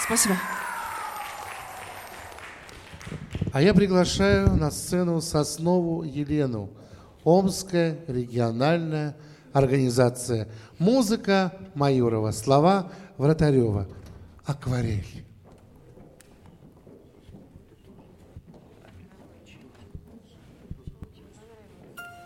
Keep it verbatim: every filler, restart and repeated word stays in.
Спасибо. А я приглашаю на сцену Соснову Елену, Омская региональная организация. Музыка Майорова, слова Вратарева. Акварель.